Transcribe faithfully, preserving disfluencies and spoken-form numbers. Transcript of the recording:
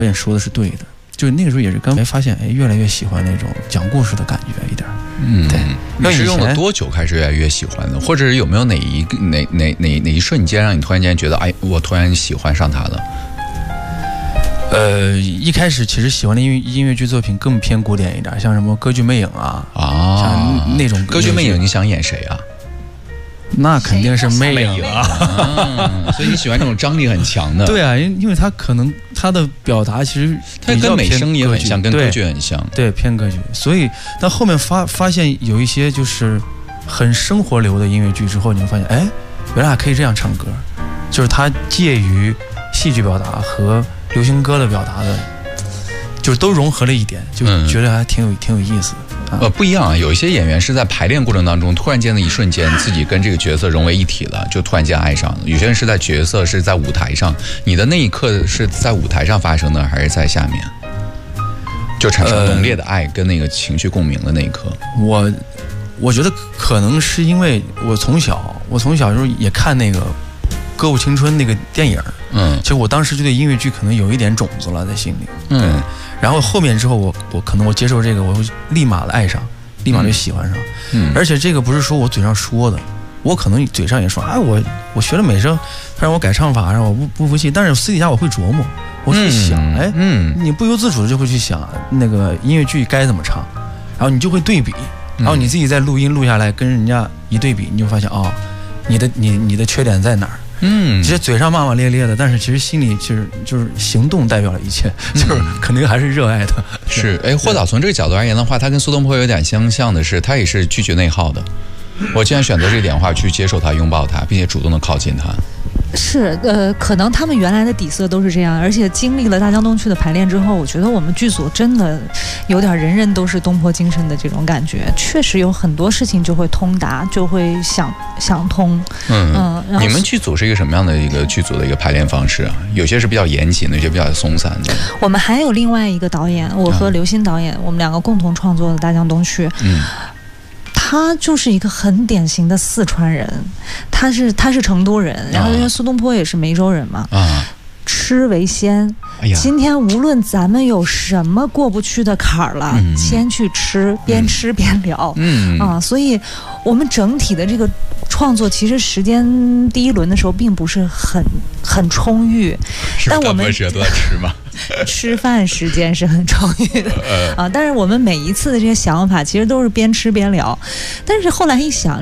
演说的是对的，就是那个时候也是刚才发现，哎，越来越喜欢那种讲故事的感觉一点。 嗯， 对。 你是用了多久开始越来越喜欢的？或者有没有哪一个哪哪哪哪一瞬间让你突然间觉得，哎，我突然喜欢上他了？ 呃，一开始其实喜欢的音乐音乐剧作品更偏古典一点，像什么《歌剧魅影》啊， 啊， 像那种 《歌剧魅影》，你想演谁啊？ 那肯定是魅影啊， 啊，所以你喜欢这种张力很强的。 对啊，因因为他可能他的表达其实他跟美声也很像，跟歌剧很像， 对，偏歌剧。所以但后面发发现有一些就是很生活流的音乐剧之后，你会发现，哎，原来还可以这样唱歌，就是它介于戏剧表达和流行歌的表达的，就是都融合了一点，就觉得还挺有挺有意思的。 呃，不一样啊，有一些演员是在排练过程当中，突然间的一瞬间，自己跟这个角色融为一体了，就突然间爱上了。有些人是在角色是在舞台上，你的那一刻是在舞台上发生的，还是在下面？就产生浓烈的爱跟那个情绪共鸣的那一刻。 呃、我我觉得可能是因为我从小，我从小时候也看那个《歌舞青春》那个电影，嗯，其实我当时就对音乐剧可能有一点种子了在心里，嗯。然后后面之后我，我我可能我接受这个，我会立马的爱上，立马就喜欢上。嗯，而且这个不是说我嘴上说的，我可能嘴上也说，哎，我我学了美声，他让我改唱法，让我不不服气，但是私底下我会琢磨，我去想，嗯、哎，嗯，你不由自主的就会去想那个音乐剧该怎么唱，然后你就会对比，然后你自己再录音录下来，跟人家一对比，你就发现哦，你的你你的缺点在哪儿？嗯，其实嘴上骂骂咧咧的，但是其实心里其实就是行动代表了一切，就是肯定还是热爱的。 是，哎，霍导从这个角度而言的话，他跟苏东坡有点相像的是，他也是拒绝内耗的。我既然选择这一点的话，去接受他、拥抱他，并且主动的靠近他。 是，呃，可能他们原来的底色都是这样，而且经历了大江东去的排练之后，我觉得我们剧组真的有点人人都是东坡精神的这种感觉，确实有很多事情就会通达，就会想想通。嗯嗯、呃，你们剧组是一个什么样的一个剧组的一个排练方式啊？有些是比较严谨的，有些比较松散的。 我们还有另外一个导演，我和刘鑫导演，我们两个共同创作的《大江东去》。嗯。他就是一个很典型的四川人，他是他是成都人，然后因为苏东坡也是梅州人嘛，啊、吃为先。哎、今天无论咱们有什么过不去的坎儿了，嗯、先去吃，边吃边聊，嗯啊，所以我们整体的这个创作其实时间第一轮的时候并不是很很充裕， 但我们都在吃吗？ 吃饭时间是很充裕的啊，但是我们每一次的这些想法其实都是边吃边聊，但是后来一想。